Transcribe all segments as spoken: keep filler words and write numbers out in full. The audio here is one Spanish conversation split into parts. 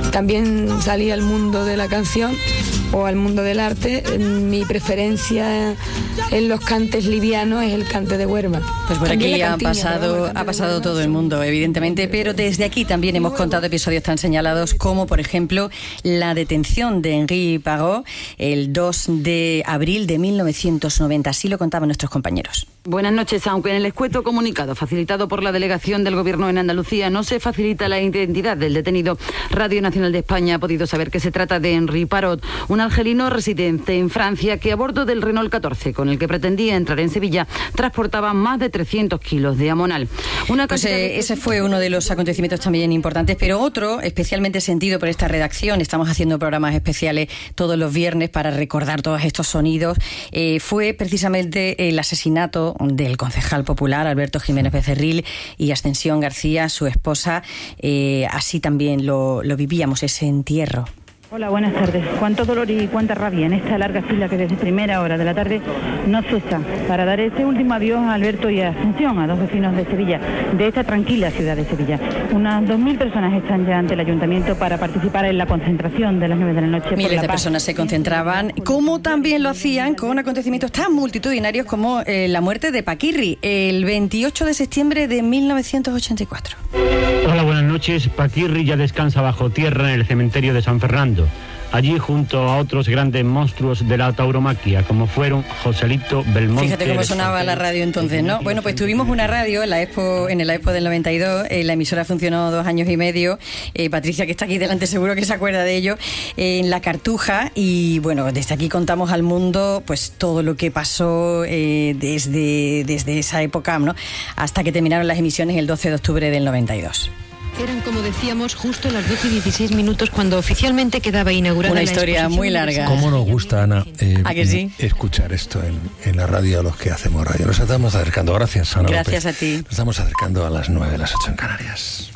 también salí al mundo de la canción o al mundo del arte, mi preferencia en los cantes livianos es el cante de Huerva. Pues por también aquí ha pasado, ha pasado todo el mundo, evidentemente, pero desde aquí también hemos contado episodios tan señalados como, por ejemplo, la detención de Henri Parot el dos de abril de mil novecientos noventa. Así lo contaban nuestros compañeros. Buenas noches. Aunque en el escueto comunicado facilitado por la delegación del Gobierno en Andalucía no se facilita la identidad del detenido, Radio Nacional de España ha podido saber que se trata de Henri Parot, un argelino residente en Francia que a bordo del Renault catorce, con el que pretendía entrar en Sevilla, transportaba más de trescientos kilos de amonal. Una pues eh, ese fue uno de los acontecimientos también importantes, pero otro especialmente sentido por esta redacción, estamos haciendo programas especiales todos los viernes para recordar todos estos sonidos, eh, fue precisamente el asesinato del concejal popular Alberto Jiménez Becerril y Ascensión García, su esposa. Eh, así también lo, lo vivíamos, ese entierro. Hola, buenas tardes. Cuánto dolor y cuánta rabia en esta larga fila que desde primera hora de la tarde no cesa para dar este último adiós a Alberto y a Ascensión, a dos vecinos de Sevilla, de esta tranquila ciudad de Sevilla. Unas dos mil personas están ya ante el ayuntamiento para participar en la concentración de las nueve de la noche. Miles de personas se concentraban, como también lo hacían con acontecimientos tan multitudinarios como eh, la muerte de Paquirri, el veintiocho de septiembre de mil novecientos ochenta y cuatro. Hola, buenas noches. Paquirri ya descansa bajo tierra en el cementerio de San Fernando, allí junto a otros grandes monstruos de la tauromaquia, como fueron Joselito, Belmonte... Fíjate cómo sonaba la radio entonces, ¿no? Bueno, pues tuvimos una radio en la Expo, en el Expo del noventa y dos, eh, la emisora funcionó dos años y medio, eh, Patricia, que está aquí delante, seguro que se acuerda de ello, eh, en La Cartuja, y bueno, desde aquí contamos al mundo pues todo lo que pasó eh, desde, desde esa época, ¿no?, hasta que terminaron las emisiones el doce de octubre del noventa y dos. Eran, como decíamos, justo las doce y dieciséis minutos cuando oficialmente quedaba inaugurada una historia muy larga. ¿Cómo nos gusta, Ana, eh, ¿A que sí? escuchar esto en, en la radio a los que hacemos radio? Nos estamos acercando, gracias, Ana Gracias López. a ti. Nos estamos acercando a las nueve, las ocho en Canarias.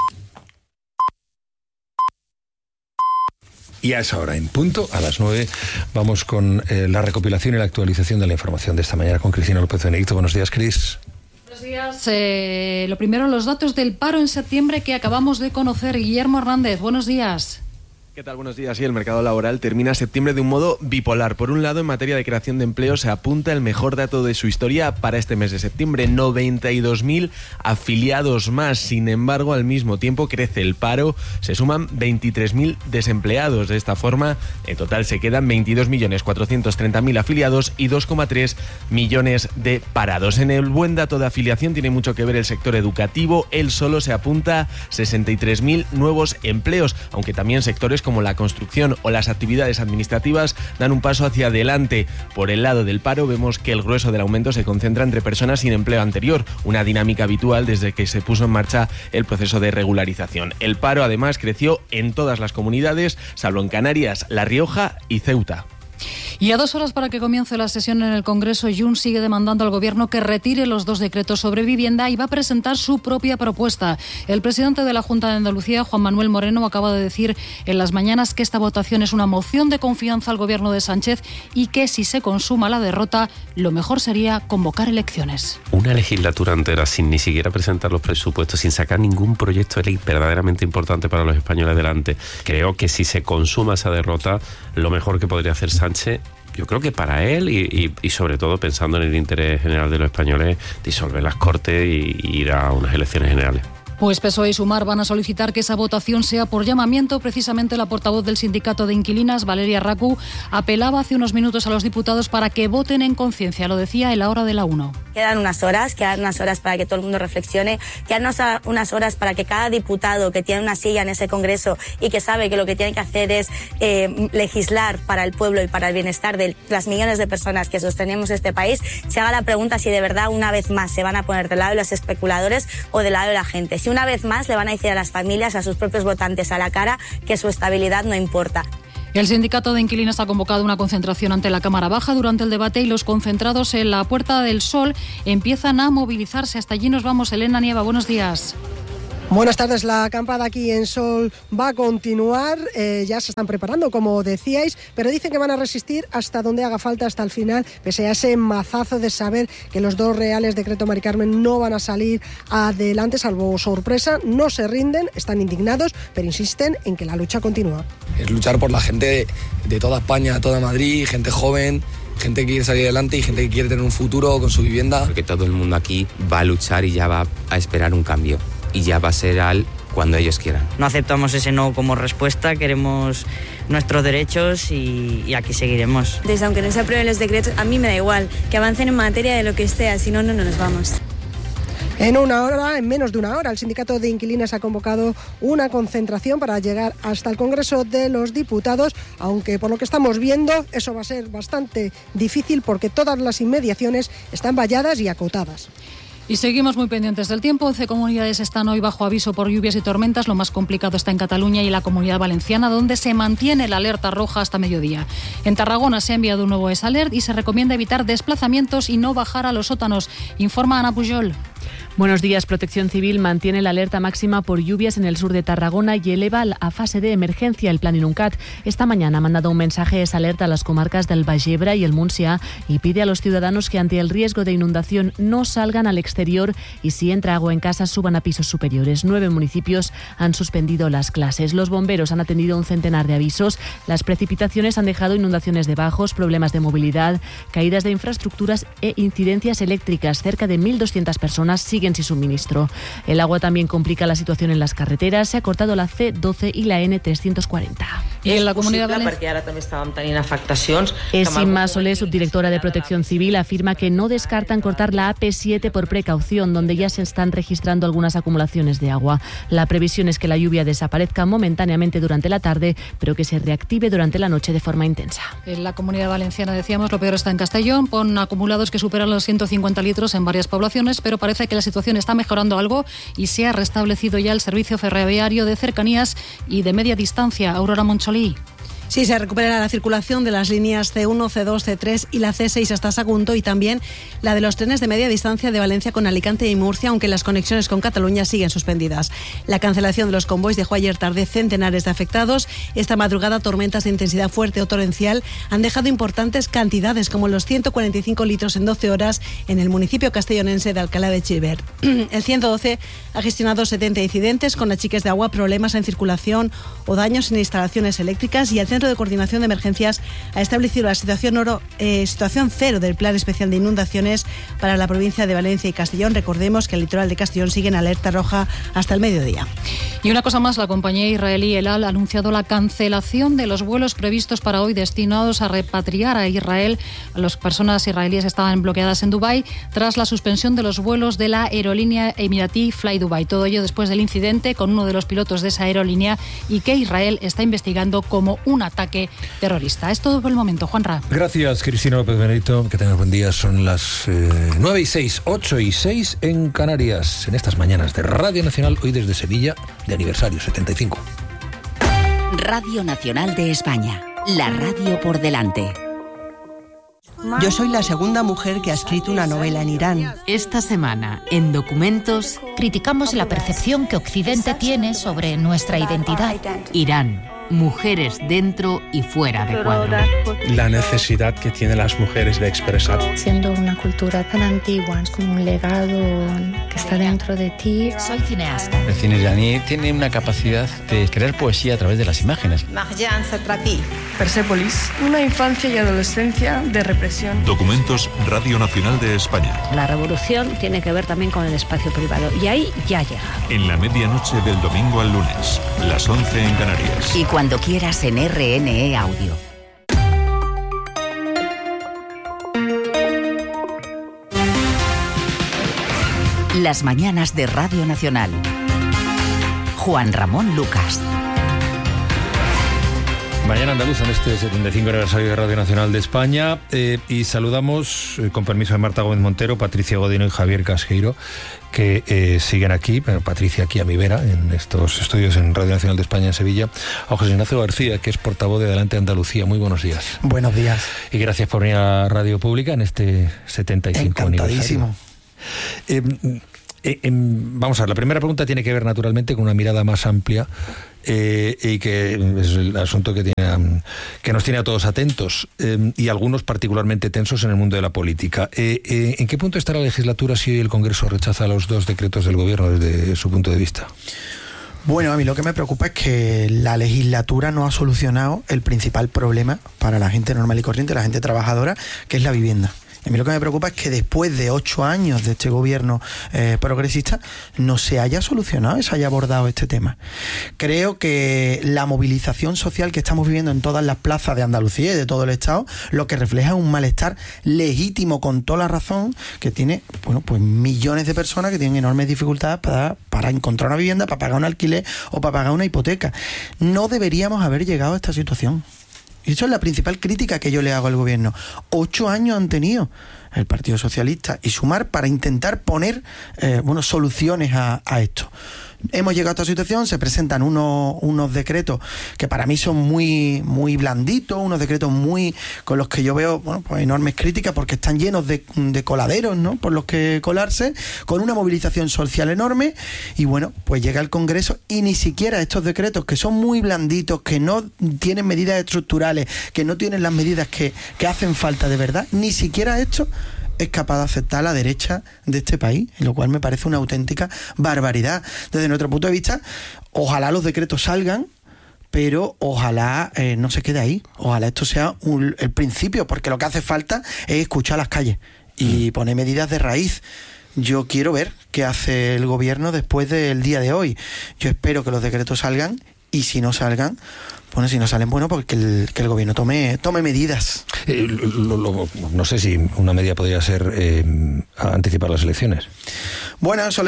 Y a esa hora, en punto, a las nueve, vamos con eh, la recopilación y la actualización de la información de esta mañana con Cristina López Benedicto. Buenos días, Cris. Buenos días. Eh, lo primero, los datos del paro en septiembre que acabamos de conocer. Guillermo Hernández, buenos días. ¿Qué tal? Buenos días. Sí, el mercado laboral termina septiembre de un modo bipolar. Por un lado, en materia de creación de empleo, se apunta el mejor dato de su historia para este mes de septiembre. noventa y dos mil afiliados más. Sin embargo, al mismo tiempo crece el paro. Se suman veintitrés mil desempleados. De esta forma, en total se quedan veintidós millones cuatrocientos treinta mil afiliados y dos coma tres millones de parados. En el buen dato de afiliación tiene mucho que ver el sector educativo. Él solo se apunta sesenta y tres mil nuevos empleos, aunque también sectores como la construcción o las actividades administrativas dan un paso hacia adelante. Por el lado del paro vemos que el grueso del aumento se concentra entre personas sin empleo anterior, una dinámica habitual desde que se puso en marcha el proceso de regularización. El paro además creció en todas las comunidades, salvo en Canarias, La Rioja y Ceuta. Y a dos horas para que comience la sesión en el Congreso, Junts sigue demandando al Gobierno que retire los dos decretos sobre vivienda y va a presentar su propia propuesta. El presidente de la Junta de Andalucía, Juan Manuel Moreno, acaba de decir en las mañanas que esta votación es una moción de confianza al Gobierno de Sánchez y que si se consuma la derrota, lo mejor sería convocar elecciones. Una legislatura entera sin ni siquiera presentar los presupuestos, sin sacar ningún proyecto de ley verdaderamente importante para los españoles adelante. Creo que si se consuma esa derrota, lo mejor que podría hacer Sánchez, yo creo que para él y, y, y sobre todo pensando en el interés general de los españoles, disolver las Cortes y, y ir a unas elecciones generales. Pues P S O E y Sumar van a solicitar que esa votación sea por llamamiento. Precisamente la portavoz del sindicato de inquilinas, Valeria Racu, apelaba hace unos minutos a los diputados para que voten en conciencia. Lo decía en la hora de la una. Quedan unas horas, quedan unas horas para que todo el mundo reflexione, quedan unas horas para que cada diputado que tiene una silla en ese Congreso y que sabe que lo que tiene que hacer es eh, legislar para el pueblo y para el bienestar de las millones de personas que sostenemos este país, se haga la pregunta si de verdad una vez más se van a poner del lado de los especuladores o del lado de la gente. Si una vez más le van a decir a las familias, a sus propios votantes a la cara, que su estabilidad no importa. El sindicato de inquilinos ha convocado una concentración ante la Cámara Baja durante el debate y los concentrados en la Puerta del Sol empiezan a movilizarse. Hasta allí nos vamos. Elena Nieva, buenos días. Buenas tardes. La acampada aquí en Sol va a continuar, eh, ya se están preparando, como decíais, pero dicen que van a resistir hasta donde haga falta, hasta el final, pese a ese mazazo de saber que los dos reales Decreto Mari Carmen no van a salir adelante, salvo sorpresa. No se rinden, están indignados, pero insisten en que la lucha continúa. Es luchar por la gente de, de toda España, toda Madrid, gente joven, gente que quiere salir adelante y gente que quiere tener un futuro con su vivienda. Porque todo el mundo aquí va a luchar y ya va a esperar un cambio. Y ya va a ser al cuando ellos quieran. No aceptamos ese no como respuesta, queremos nuestros derechos y, y aquí seguiremos. Entonces, aunque no se aprueben los decretos, a mí me da igual que avancen en materia de lo que sea, si no, no, no nos vamos. En una hora, en menos de una hora, el Sindicato de Inquilinas ha convocado una concentración para llegar hasta el Congreso de los Diputados, aunque por lo que estamos viendo eso va a ser bastante difícil porque todas las inmediaciones están valladas y acotadas. Y seguimos muy pendientes del tiempo. once comunidades están hoy bajo aviso por lluvias y tormentas. Lo más complicado está en Cataluña y la Comunidad Valenciana, donde se mantiene la alerta roja hasta mediodía. En Tarragona se ha enviado un nuevo S-Alert y se recomienda evitar desplazamientos y no bajar a los sótanos. Informa Ana Pujol. Buenos días. Protección Civil mantiene la alerta máxima por lluvias en el sur de Tarragona y eleva a fase de emergencia el plan Inuncat. Esta mañana ha mandado un mensaje esa alerta a las comarcas del Baix Ebre y el Montsià y pide a los ciudadanos que ante el riesgo de inundación no salgan al exterior y si entra agua en casa suban a pisos superiores. Nueve municipios han suspendido las clases. Los bomberos han atendido un centenar de avisos. Las precipitaciones han dejado inundaciones de bajos, problemas de movilidad, caídas de infraestructuras e incidencias eléctricas. Cerca de mil doscientas personas siguen sin suministro. El agua también complica la situación en las carreteras. Se ha cortado la C doce y la N trescientos cuarenta. Y en la Comunidad Valenciana també estàvem tenint afectacions. Esima Solé, subdirectora de Protección Civil, afirma que no descartan cortar la A P siete por precaución, donde ya se están registrando algunas acumulaciones de agua. La previsión es que la lluvia desaparezca momentáneamente durante la tarde, pero que se reactive durante la noche de forma intensa. En la Comunidad Valenciana, decíamos, lo peor está en Castellón, con acumulados que superan los ciento cincuenta litros en varias poblaciones, pero parece que la situación está mejorando algo y se ha restablecido ya el servicio ferroviario de cercanías y de media distancia. Aurora Moncholí. Sí, se recupera la circulación de las líneas C uno, C dos, C tres y la C seis hasta Sagunto y también la de los trenes de media distancia de Valencia con Alicante y Murcia, aunque las conexiones con Cataluña siguen suspendidas. La cancelación de los convoys dejó ayer tarde centenares de afectados. Esta madrugada tormentas de intensidad fuerte o torrencial han dejado importantes cantidades, como los ciento cuarenta y cinco litros en doce horas en el municipio castellonense de Alcalá de Xivert. El ciento doce ha gestionado setenta incidentes con achiques de agua, problemas en circulación o daños en instalaciones eléctricas, y el Centro de Coordinación de Emergencias ha establecido la situación, oro, eh, situación cero del Plan Especial de Inundaciones para la provincia de Valencia y Castellón. Recordemos que el litoral de Castellón sigue en alerta roja hasta el mediodía. Y una cosa más, la compañía israelí El Al ha anunciado la cancelación de los vuelos previstos para hoy destinados a repatriar a Israel a las personas israelíes que estaban bloqueadas en Dubái tras la suspensión de los vuelos de la aerolínea emiratí Fly Dubai. Todo ello después del incidente con uno de los pilotos de esa aerolínea y que Israel está investigando como un ataque terrorista. Es todo por el momento, Juanra. Gracias, Cristina López Benedito. Que tengas buen día. Son las eh, nueve y seis, ocho y seis en Canarias, en estas mañanas de Radio Nacional, hoy desde Sevilla, de aniversario setenta y cinco. Radio Nacional de España, la radio por delante. Yo soy la segunda mujer que ha escrito una novela en Irán. Esta semana, en Documentos, criticamos la percepción que Occidente tiene sobre nuestra identidad. Irán. Mujeres dentro y fuera de cuadro. La necesidad que tienen las mujeres de expresar. Siendo una cultura tan antigua, es como un legado que está dentro de ti. Soy cineasta. El cine iraní tiene una capacidad de crear poesía a través de las imágenes. Marjan Satrapi. Persépolis. Una infancia y adolescencia de represión. Documentos, Radio Nacional de España. La revolución tiene que ver también con el espacio privado y ahí ya llega. En la medianoche del domingo al lunes, las once en Canarias. Y cuando quieras en R N E Audio. Las mañanas de Radio Nacional. Juan Ramón Lucas. Mañana andaluza en este setenta y cinco aniversario de Radio Nacional de España, eh, y saludamos, eh, con permiso de Marta Gómez Montero, Patricia Godino y Javier Casqueiro, que eh, siguen aquí, pero Patricia aquí a mi vera, en estos estudios en Radio Nacional de España en Sevilla, a José Ignacio García, que es portavoz de Adelante Andalucía. Muy buenos días. Buenos días. Y gracias por venir a Radio Pública en este setenta y cinco aniversario. Encantadísimo. Eh, Eh, eh, vamos a ver, la primera pregunta tiene que ver naturalmente con una mirada más amplia eh, y que es el asunto que, tiene, que nos tiene a todos atentos eh, y algunos particularmente tensos en el mundo de la política. Eh, eh, ¿En qué punto está la legislatura si hoy el Congreso rechaza los dos decretos del Gobierno desde su punto de vista? Bueno, a mí lo que me preocupa es que la legislatura no ha solucionado el principal problema para la gente normal y corriente, la gente trabajadora, que es la vivienda. A mí lo que me preocupa es que después de ocho años de este gobierno eh, progresista no se haya solucionado, se haya abordado este tema. Creo que la movilización social que estamos viviendo en todas las plazas de Andalucía y de todo el Estado, lo que refleja es un malestar legítimo, con toda la razón, que tiene, bueno, pues millones de personas que tienen enormes dificultades para, para encontrar una vivienda, para pagar un alquiler o para pagar una hipoteca. No deberíamos haber llegado a esta situación. Y eso es la principal crítica que yo le hago al gobierno. Ocho años han tenido el Partido Socialista y Sumar para intentar poner eh, bueno, soluciones a, a esto. Hemos llegado a esta situación, se presentan unos, unos decretos que para mí son muy, muy blanditos, unos decretos muy con los que yo veo bueno, pues enormes críticas porque están llenos de, de coladeros, ¿no? Por los que colarse, con una movilización social enorme y bueno, pues llega el Congreso y ni siquiera estos decretos que son muy blanditos, que no tienen medidas estructurales, que no tienen las medidas que, que hacen falta de verdad, ni siquiera esto es capaz de aceptar la derecha de este país, lo cual me parece una auténtica barbaridad. Desde nuestro punto de vista, ojalá los decretos salgan, pero ojalá eh, no se quede ahí. Ojalá esto sea un, el principio, porque lo que hace falta es escuchar las calles y poner medidas de raíz. Yo quiero ver qué hace el gobierno después del día de hoy. Yo espero que los decretos salgan y si no salgan, bueno, si no salen, bueno, porque el, que el gobierno tome, tome medidas. Eh, lo, lo, no sé si una medida podría ser eh, anticipar las elecciones. Bueno, eso le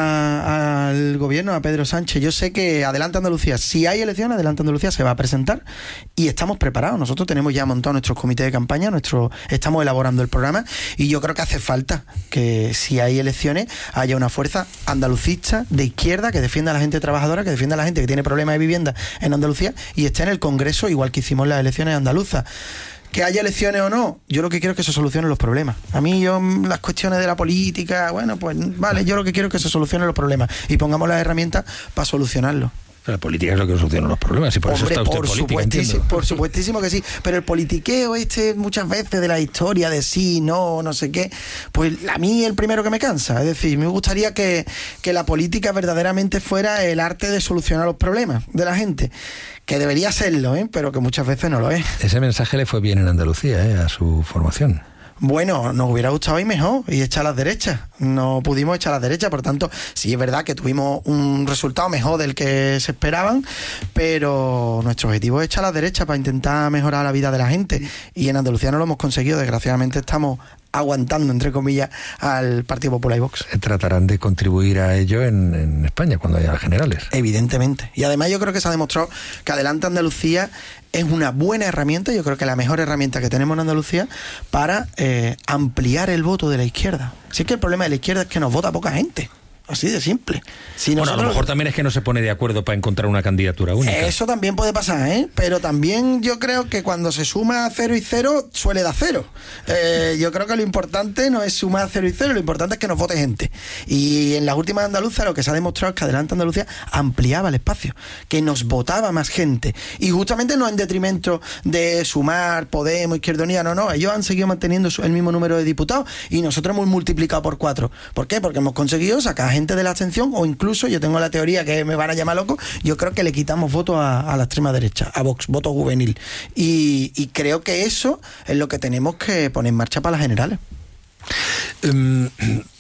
toca al gobierno, a Pedro Sánchez. Yo sé que Adelante Andalucía, si hay elecciones, Adelante Andalucía se va a presentar y estamos preparados. Nosotros tenemos ya montado nuestros comités de campaña, nuestro, estamos elaborando el programa y yo creo que hace falta que si hay elecciones haya una fuerza andalucista de izquierda que defienda a la gente trabajadora, que defienda a la gente que tiene problemas de vivienda en Andalucía y esté en el Congreso igual que hicimos las elecciones andaluzas. Que haya elecciones o no, yo lo que quiero es que se solucionen los problemas. A mí yo las cuestiones de la política, bueno, pues vale, yo lo que quiero es que se solucionen los problemas y pongamos las herramientas para solucionarlos. La política es lo que soluciona los problemas y por Hombre, eso está usted por política, supuestísimo, entiendo. por supuestísimo que sí, pero el politiqueo este muchas veces de la historia de sí, no, no sé qué, pues a mí el primero que me cansa. Es decir, me gustaría que, que la política verdaderamente fuera el arte de solucionar los problemas de la gente, que debería serlo, ¿eh? Pero que muchas veces no lo es. Ese mensaje le fue bien en Andalucía, ¿eh? A su formación. Bueno, nos hubiera gustado ir mejor y echar las derechas. No pudimos echar las derechas, por tanto, sí es verdad que tuvimos un resultado mejor del que se esperaban, pero nuestro objetivo es echar las derechas para intentar mejorar la vida de la gente. Y en Andalucía no lo hemos conseguido, desgraciadamente estamos aguantando, entre comillas, al Partido Popular y Vox. Tratarán de contribuir a ello en, en España cuando haya generales. Evidentemente. Y además yo creo que se ha demostrado que Adelante Andalucía es una buena herramienta, yo creo que la mejor herramienta que tenemos en Andalucía para eh, ampliar el voto de la izquierda. Si es que el problema de la izquierda es que nos vota poca gente. Así de simple. Si bueno, nosotros... a lo mejor también es que no se pone de acuerdo para encontrar una candidatura única. Eso también puede pasar, ¿eh? Pero también yo creo que cuando se suma cero y cero, suele dar cero. Eh, yo creo que lo importante no es sumar cero y cero, lo importante es que nos vote gente. Y en las últimas andaluzas lo que se ha demostrado es que Adelante Andalucía ampliaba el espacio, que nos votaba más gente. Y justamente no en detrimento de Sumar, Podemos, Izquierda Unida, no, no. Ellos han seguido manteniendo el mismo número de diputados y nosotros hemos multiplicado por cuatro. ¿Por qué? Porque hemos conseguido sacar gente de la abstención, o incluso, yo tengo la teoría que me van a llamar loco, yo creo que le quitamos votos a, a la extrema derecha, a Vox, voto juvenil. Y, y creo que eso es lo que tenemos que poner en marcha para las generales. Um,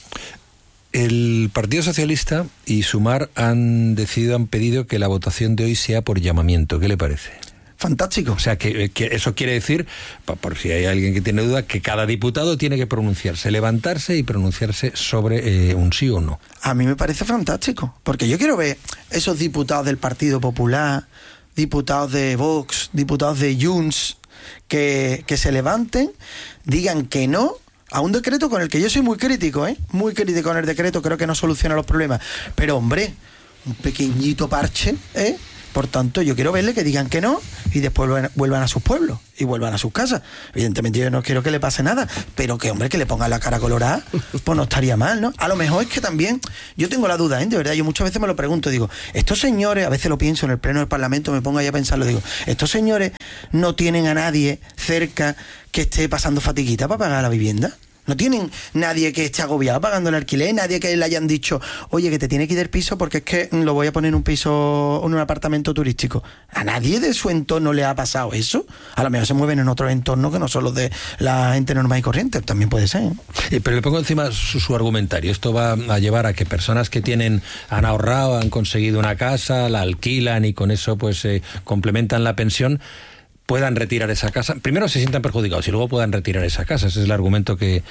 el Partido Socialista y Sumar han decidido, han pedido que la votación de hoy sea por llamamiento. ¿Qué le parece? Fantástico. O sea, que, que eso quiere decir, por si hay alguien que tiene duda, que cada diputado tiene que pronunciarse, levantarse y pronunciarse sobre eh, un sí o no. A mí me parece fantástico, porque yo quiero ver esos diputados del Partido Popular, diputados de Vox, diputados de Junts, que, que se levanten, digan que no a un decreto con el que yo soy muy crítico, ¿eh? Muy crítico con el decreto, creo que no soluciona los problemas. Pero, hombre, un pequeñito parche, ¿eh? Por tanto, yo quiero verle que digan que no y después vuelvan a sus pueblos y vuelvan a sus casas. Evidentemente yo no quiero que le pase nada, pero que, hombre, que le pongan la cara colorada, pues no estaría mal, ¿no? A lo mejor es que también, yo tengo la duda, ¿eh? De verdad, yo muchas veces me lo pregunto, digo, estos señores, a veces lo pienso en el pleno del Parlamento, me pongo ahí a pensarlo, digo, estos señores no tienen a nadie cerca que esté pasando fatiguita para pagar la vivienda. No tienen nadie que esté agobiado pagando el alquiler, nadie que le hayan dicho, oye, que te tiene que ir del piso porque es que lo voy a poner en un piso, en un apartamento turístico. A nadie de su entorno le ha pasado eso. A lo mejor se mueven en otros entornos que no son los de la gente normal y corriente, también puede ser, ¿eh? Eh, pero le pongo encima su, su argumentario. Esto va a llevar a que personas que tienen, han ahorrado, han conseguido una casa, la alquilan y con eso pues eh, complementan la pensión, puedan retirar esa casa. Primero se sientan perjudicados y luego puedan retirar esa casa. Ese es el argumento que,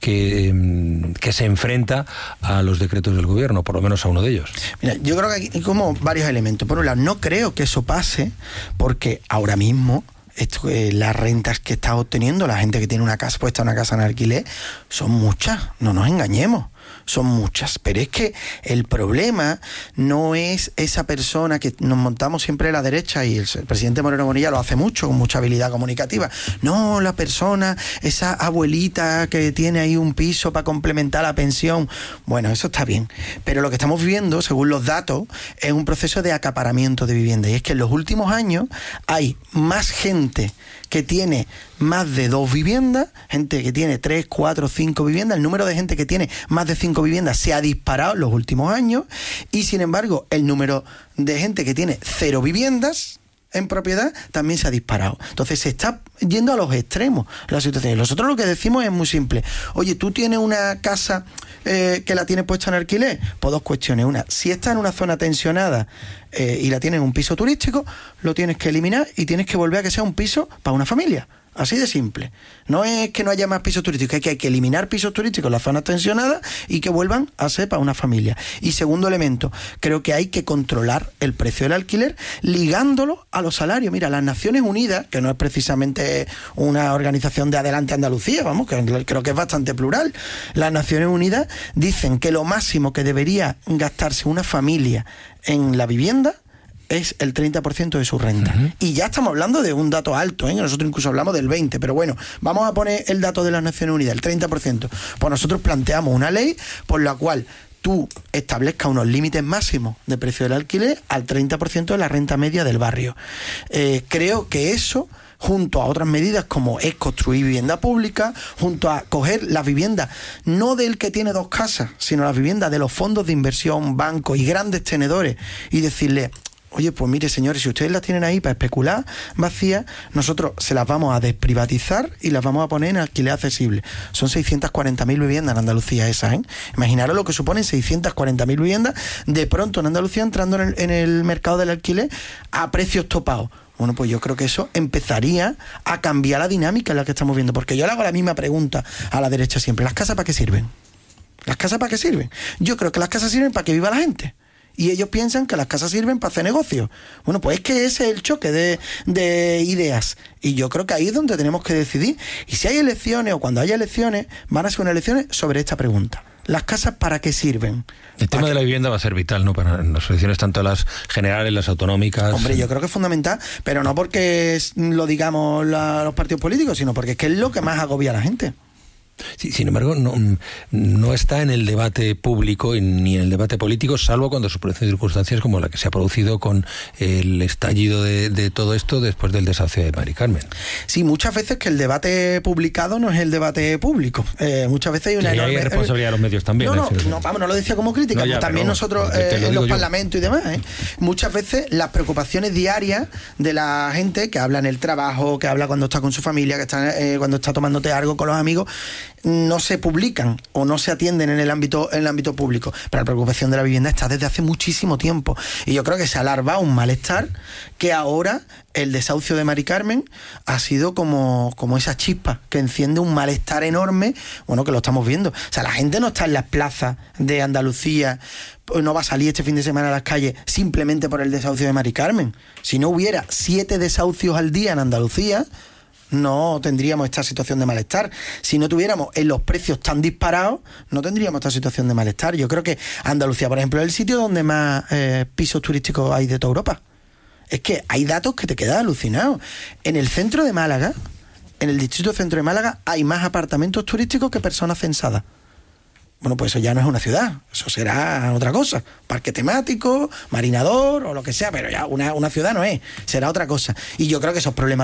que, que se enfrenta a los decretos del gobierno, por lo menos a uno de ellos. Mira, yo creo que hay como varios elementos. Por un lado, no creo que eso pase porque ahora mismo esto, eh, las rentas que está obteniendo la gente que tiene una casa puesta, una casa en alquiler, son muchas, no nos engañemos. Son muchas, pero es que el problema no es esa persona que nos montamos siempre a la derecha y el, el presidente Moreno Bonilla lo hace mucho, con mucha habilidad comunicativa. No, la persona, esa abuelita que tiene ahí un piso para complementar la pensión. Bueno, eso está bien, pero lo que estamos viviendo, según los datos, es un proceso de acaparamiento de vivienda, y es que en los últimos años hay más gente que tiene más de dos viviendas, gente que tiene tres, cuatro, cinco viviendas. El número de gente que tiene más de cinco viviendas se ha disparado en los últimos años, y sin embargo el número de gente que tiene cero viviendas en propiedad también se ha disparado. Entonces se está yendo a los extremos la situación. Y nosotros lo que decimos es muy simple. Oye, tú tienes una casa eh, que la tienes puesta en alquiler, pues dos cuestiones. Una, si está en una zona tensionada eh, y la tienes en un piso turístico, lo tienes que eliminar y tienes que volver a que sea un piso para una familia. Así de simple. No es que no haya más pisos turísticos, es que hay que eliminar pisos turísticos en las zonas tensionadas y que vuelvan a ser para una familia. Y segundo elemento, creo que hay que controlar el precio del alquiler ligándolo a los salarios. Mira, las Naciones Unidas, que no es precisamente una organización de Adelante Andalucía, vamos, que creo que es bastante plural, las Naciones Unidas dicen que lo máximo que debería gastarse una familia en la vivienda es el treinta por ciento de su renta. Uh-huh. Y ya estamos hablando de un dato alto, ¿eh? Nosotros incluso hablamos del veinte por ciento, pero bueno, vamos a poner el dato de las Naciones Unidas, el treinta por ciento. Pues nosotros planteamos una ley por la cual tú establezcas unos límites máximos de precio del alquiler al treinta por ciento de la renta media del barrio. Eh, creo que eso, junto a otras medidas como es construir vivienda pública, junto a coger las viviendas, no del que tiene dos casas, sino las viviendas de los fondos de inversión, bancos y grandes tenedores, y decirle, oye, pues mire, señores, si ustedes las tienen ahí para especular vacías, nosotros se las vamos a desprivatizar y las vamos a poner en alquiler accesible. Son seiscientas cuarenta mil viviendas en Andalucía esas, ¿eh? Imaginaros lo que suponen seiscientas cuarenta mil viviendas de pronto en Andalucía entrando en el, en el mercado del alquiler a precios topados. Bueno, pues yo creo que eso empezaría a cambiar la dinámica en la que estamos viendo, porque yo le hago la misma pregunta a la derecha siempre. ¿Las casas para qué sirven? ¿Las casas para qué sirven? Yo creo que las casas sirven para que viva la gente. Y ellos piensan que las casas sirven para hacer negocios. Bueno, pues es que ese es el choque de, de ideas. Y yo creo que ahí es donde tenemos que decidir. Y si hay elecciones o cuando haya elecciones, van a ser unas elecciones sobre esta pregunta. ¿Las casas para qué sirven? El tema de la vivienda va a ser vital, ¿no? Para las elecciones, tanto las generales, las autonómicas. Hombre, yo creo que es fundamental, pero no porque lo digamos la, los partidos políticos, sino porque es que es lo que más agobia a la gente. Sí, sin embargo, no, no está en el debate público ni en el debate político, salvo cuando se producen circunstancias como la que se ha producido con el estallido de, de todo esto después del desahucio de Mari Carmen. Sí, muchas veces que el debate publicado no es el debate público. Eh, muchas veces hay una sí, enorme... hay responsabilidad de los medios también. No, no, no, vamos, no lo decía como crítica, no, ya, también vamos, nosotros eh, en los yo. parlamentos y demás. ¿eh? Muchas veces las preocupaciones diarias de la gente que habla en el trabajo, que habla cuando está con su familia, que está eh, cuando está tomándote algo con los amigos, no se publican o no se atienden en el ámbito en el ámbito público, pero la preocupación de la vivienda está desde hace muchísimo tiempo, y yo creo que se ha alargado un malestar que ahora el desahucio de Mari Carmen ha sido como, como esa chispa que enciende un malestar enorme, bueno, que lo estamos viendo. O sea, la gente no está en las plazas de Andalucía, no va a salir este fin de semana a las calles simplemente por el desahucio de Mari Carmen. Si no hubiera siete desahucios al día en Andalucía, no tendríamos esta situación de malestar. Si no tuviéramos en los precios tan disparados, no tendríamos esta situación de malestar. Yo creo que Andalucía, por ejemplo, es el sitio donde más eh, pisos turísticos hay de toda Europa. Es que hay datos que te quedan alucinados. En el centro de Málaga, en el distrito centro de Málaga, hay más apartamentos turísticos que personas censadas. Bueno, pues eso ya no es una ciudad, eso será otra cosa. Parque temático, marinador o lo que sea, pero ya una, una ciudad no es, será otra cosa. Y yo creo que esos problemas